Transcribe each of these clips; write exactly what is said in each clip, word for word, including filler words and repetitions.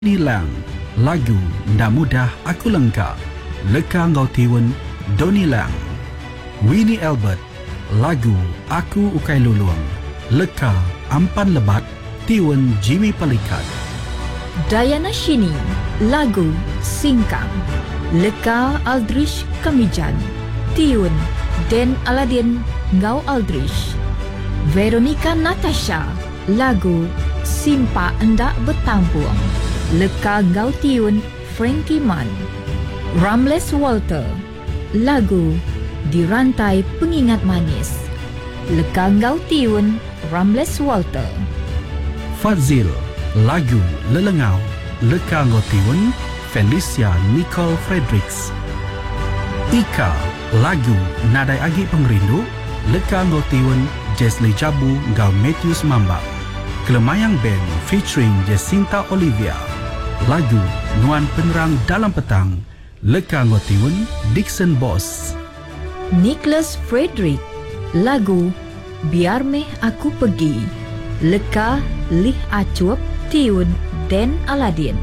Nilang, lagu Ndak Mudah Aku Lengkap, leka ngau tiwen Doni Lang. Winnie Albert, lagu Aku Ukai Luluang, leka Ampan Lebat, tiwen Jimmy Palikat. Diana Shini, lagu Singkang, leka Aldrich Kamijan, tiwen Den Aladin Ngau Aldrich. Veronica Natasha, lagu Simpa Endak Bertampung, leka Ngau tiun Frankie Man. Ramles Walter, lagu Di Rantai Pengingat Manis, leka Ngau tiun Ramles Walter. Fazil, lagu Lelengau, leka Ngau tiun Felicia Nicole Fredericks. Ika, lagu Nadai Agi Pengrindu, leka Ngau tiun Jesli Jabu Ngau Matthews Mambak. Kelemayang Band featuring Jacinta Olivia, lagu Nuan Penerang Dalam Petang, leka Ngau tiun Dixon Boss. Nicholas Frederick, lagu Biar Meh Aku Pergi, leka Lih Acuap, tiun Den Aladin.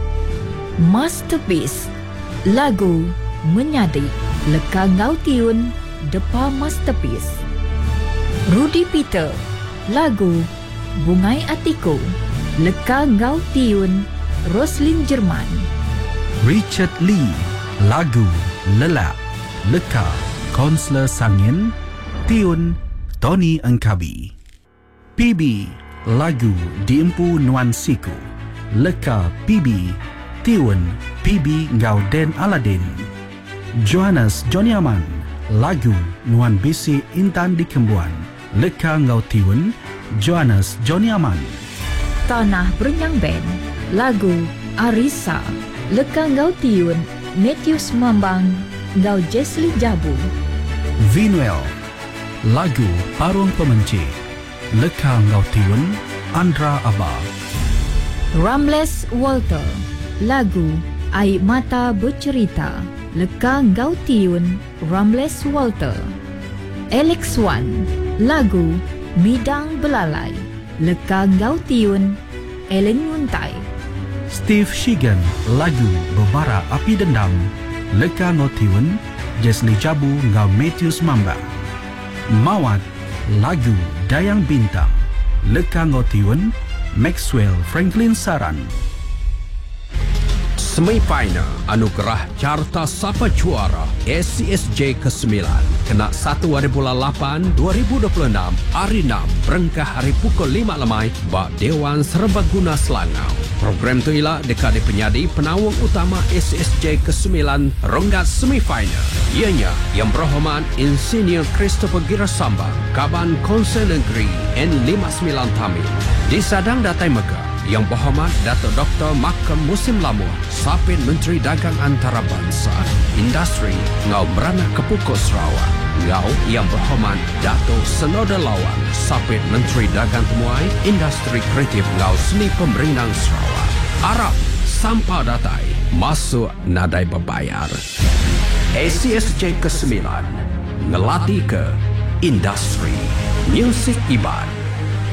Masterpiece, lagu Menyadik, leka Ngau tiun Depa Masterpiece. Rudy Peter, lagu Bungai Atiku, leka Ngau tiun Roslyn Jerman. Richard Lee, lagu Lelap, leka Konsler Sangin, tiun Tony Engkabi. P B, lagu Diempu Nuan Siku, leka P B, tiun P B Ngau Den Aladin. Johannes Joniaman, lagu Nuan Bisi Intan di Kembuan, leka Ngau tiun Johannes Joniaman. Tanah Berenyang Band, lagu Arisa, leka Ngau tiun Matthews Mambang Ngau Jesli Jabu. Vinuel, lagu Parung Pemenci, leka Ngau tiun Andra Abah. Ramles Walter, lagu Air Mata Bercerita, leka Ngau tiun Ramles Walter. Alex Wan, lagu Midang Belalai, leka Ngau tiun Ellen Nguntai. Steve Shigan, lagu Berbara Api Dendam, leka Ngau tiun Jesli Jabu Ngau Matthews Mamba. Mawat, lagu Dayang Bintang, leka Ngau tiun Maxwell Franklin Saran. Semifinal Anugerah Carta Sapa Juara S C S J kesembilan kena satu hari bulan lapan dua ribu dua puluh enam hari enam berengkah hari pukul lima lemai bak Dewan Serbaguna Selangau. Program tu ialah dekade penyadi penawang utama S C S J kesembilan ronggat semifinal. Ianya Yang Berhormat Insinyur Christopher Girasambang, Kaban Konsel Negeri N lima puluh sembilan Tamil. Disadang Datai Megah Yang Berhormat Datuk Doktor Makam Musim Lamuh, Sapit Menteri Dagang Antarabangsa, Industri Ngau Merana Kepukul Sarawak. Ngau Yang Berhormat Datuk Senoda Lawan, Sapit Menteri Dagang Temuai, Industri Kreatif Ngau Seni Pemerintahan Sarawak. Arab Sampah Datai masuk nadai berbayar. S C S J kesembilan ngelatih ke industri muzik ibad.